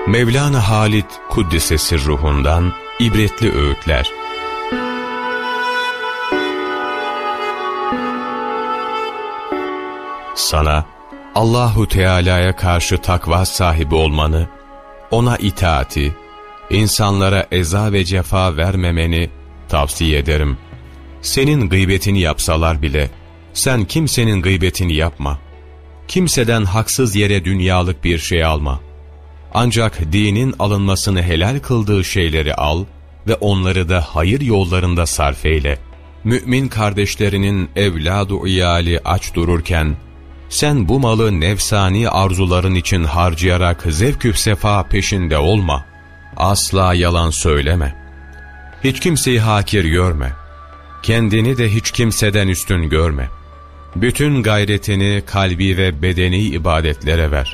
Mevlana Halid Kuddisesi ruhundan ibretli öğütler. Sana Allahu Teala'ya karşı takva sahibi olmanı, ona itaati, insanlara eza ve cefa vermemeni tavsiye ederim. Senin gıybetini yapsalar bile sen kimsenin gıybetini yapma. Kimseden haksız yere dünyalık bir şey alma. Ancak dinin alınmasını helal kıldığı şeyleri al ve onları da hayır yollarında sarf eyle. Mümin kardeşlerinin evladu iyali aç dururken, sen bu malı nefsani arzuların için harcayarak zevk-ü sefa peşinde olma. Asla yalan söyleme. Hiç kimseyi hakir görme. Kendini de hiç kimseden üstün görme. Bütün gayretini kalbi ve bedeni ibadetlere ver.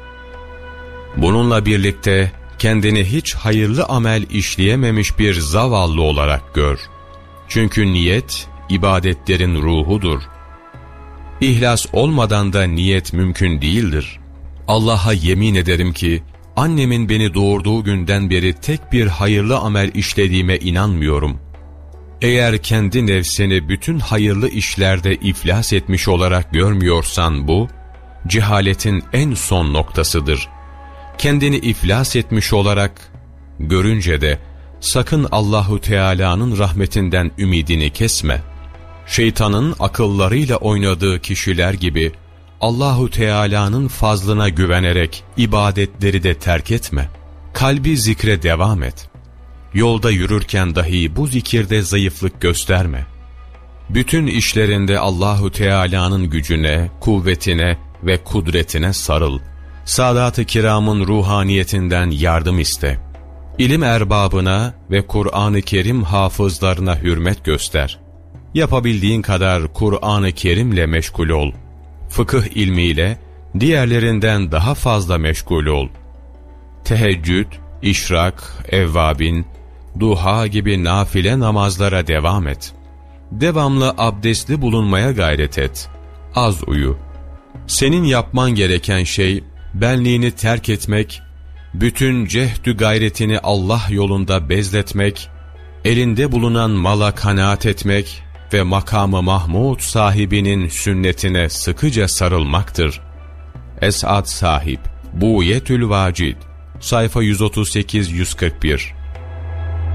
Bununla birlikte kendini hiç hayırlı amel işleyememiş bir zavallı olarak gör. Çünkü niyet, ibadetlerin ruhudur. İhlas olmadan da niyet mümkün değildir. Allah'a yemin ederim ki, annemin beni doğurduğu günden beri tek bir hayırlı amel işlediğime inanmıyorum. Eğer kendi nefsini bütün hayırlı işlerde iflas etmiş olarak görmüyorsan bu, cehaletin en son noktasıdır. Kendini iflas etmiş olarak görünce de sakın Allahu Teala'nın rahmetinden ümidini kesme. Şeytanın akıllarıyla oynadığı kişiler gibi Allahu Teala'nın fazlına güvenerek ibadetleri de terk etme. Kalbi zikre devam et. Yolda yürürken dahi bu zikirde zayıflık gösterme. Bütün işlerinde Allahu Teala'nın gücüne, kuvvetine ve kudretine sarıl. Sadat-ı kiramın ruhaniyetinden yardım iste. İlim erbabına ve Kur'an-ı Kerim hafızlarına hürmet göster. Yapabildiğin kadar Kur'an-ı Kerim'le meşgul ol. Fıkıh ilmiyle diğerlerinden daha fazla meşgul ol. Teheccüd, işrak, evvabin, duha gibi nafile namazlara devam et. Devamlı abdestli bulunmaya gayret et. Az uyu. Senin yapman gereken şey, benliğini terk etmek, bütün cehdü gayretini Allah yolunda bezletmek, elinde bulunan mala kanaat etmek ve makamı Mahmud sahibinin sünnetine sıkıca sarılmaktır. Es'ad Sahip, Buğyetül Vacid, sayfa 138-141.